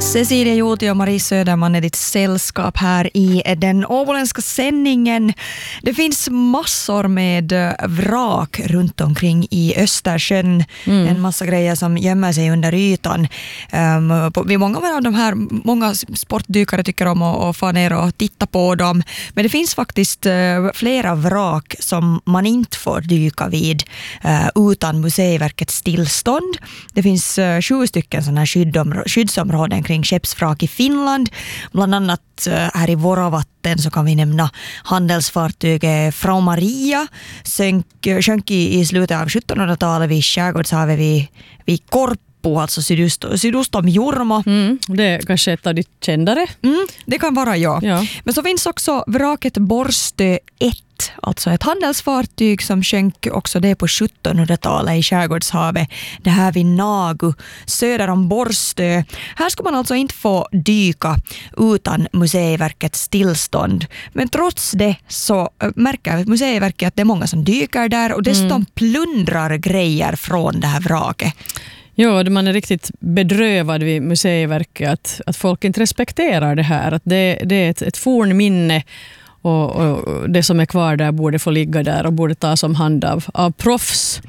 Cecilia Juuti och Marie Söderman är ditt sällskap här i den åboländska sändningen. Det finns massor med vrak runt omkring i Östersjön. En massa grejer som gömmer sig under ytan. Vid många av de här, många sportdykare tycker om att få ner och titta på dem. Men det finns faktiskt flera vrak som man inte får dyka vid utan Museiverkets tillstånd. Det finns 7 stycken sådana här skyddsområden kring skeppsvrak i Finland. Bland annat här i våra vatten så kan vi nämna handelsfartyget Frau Maria sjönk i slutet av 1700-talet vid skärgårdshavet vid Korpo, alltså sydost om Jorma. Det är kanske ett av de kändare. Det kan vara ja. Men så finns också vraket Borstö 1, alltså ett handelsfartyg som sjönk också det på 1700-talet i skärgårdshavet. Det här vid Nagu, söder om Borstö. Här ska man alltså inte få dyka utan Museiverkets tillstånd. Men trots det så märker Museiverket att det är många som dyker där och dessutom plundrar grejer från det här vraket. Ja, man är riktigt bedrövad vid Museiverket att folk inte respekterar det här. Att det är ett fornminne och det som är kvar där borde få ligga där och borde tas om hand av proffs.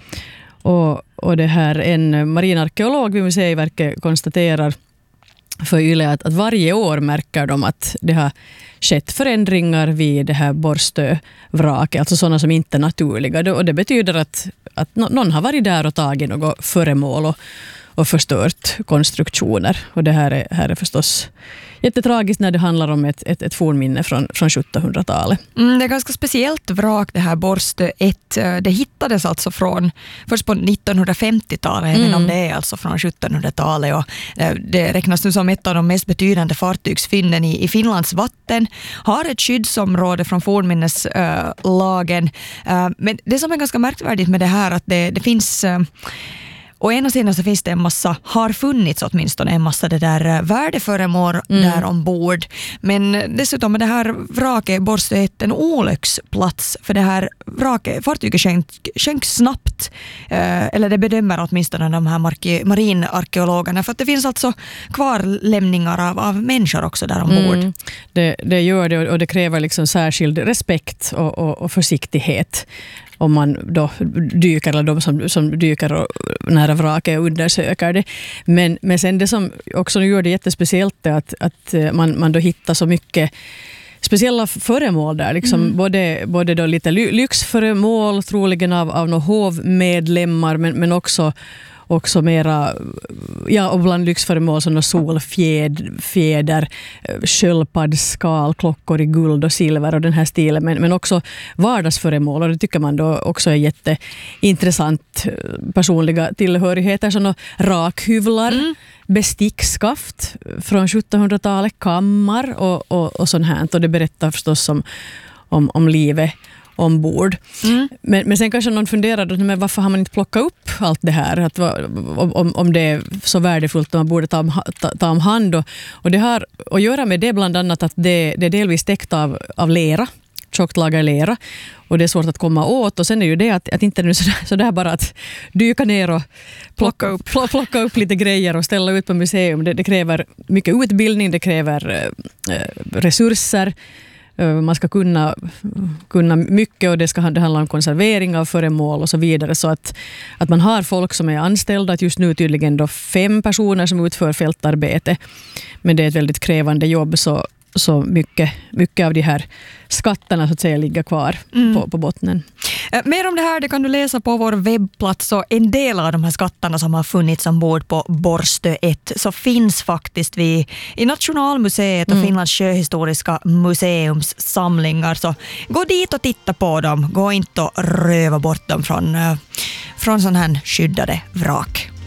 Och det här, en marinarkeolog vid Museiverket konstaterar för Yle att varje år märker de att det har skett förändringar vid det här Borstö-vraket, alltså sådana som inte är naturliga. Och det betyder att någon har varit där och tagit något föremål och förstört konstruktioner. Och det här är förstås jättetragiskt när det handlar om ett fornminne från 1700-talet. Det är ganska speciellt vrak det här Borstö 1. Det hittades alltså först på 1950-talet, även om det är alltså från 1700-talet. Och det räknas nu som ett av de mest betydande fartygsfynden i Finlands vatten. Har ett skyddsområde från fornminneslagen. Men det som är ganska märkvärdigt med det här att det finns... Och ena sidan så finns det har funnits åtminstone en massa det där värdeföremål där ombord. Men dessutom är det här vraket Borstö 1 en olycksplats för det här fartyget sjönk snabbt. Eller det bedömer åtminstone de här marinarkeologerna, för att det finns alltså kvarlämningar av människor också där ombord. Det gör det, och det kräver liksom särskild respekt och försiktighet om man då dyker, eller de som dyker nära vraket och undersöker det. Men sen det som också gör det jättespeciellt är att man då hittar så mycket speciella föremål där. Liksom både då lite lyxföremål, troligen av några hovmedlemmar, men också mera, och bland lyxföremål som solfjäder, sköldpaddsskal, klockor i guld och silver och den här stilen, men också vardagsföremål, och det tycker man då också är jätteintressant. Personliga tillhörigheter, sådana rakhyvlar, bestickskaft från 1700-talet, kammar och sånt här, och det berättar förstås om livet ombord. Men sen kanske någon funderar, men varför har man inte plockat upp allt det här? Om det är så värdefullt att man borde ta om hand. Och det har att göra med det bland annat att det är delvis täckt av lera, tjockt lager lera. Och det är svårt att komma åt. Och sen är ju det att inte nu sådär bara att dyka ner och plocka upp lite grejer och ställa ut på museum. Det kräver mycket utbildning, det kräver resurser. Man ska kunna mycket, och det handlar om konservering av föremål och så vidare, så att man har folk som är anställda, att just nu tydligen då 5 personer som utför fältarbete, men det är ett väldigt krävande jobb, så mycket av de här skatterna så att säga ligger kvar på bottnen. Mer om det här det kan du läsa på vår webbplats, och en del av de här skatterna som har funnits ombord på Borstö 1 så finns faktiskt i Nationalmuseet och Finlands sjöhistoriska museums samlingar, så gå dit och titta på dem, gå inte och röva bort dem från sån här skyddade vrak.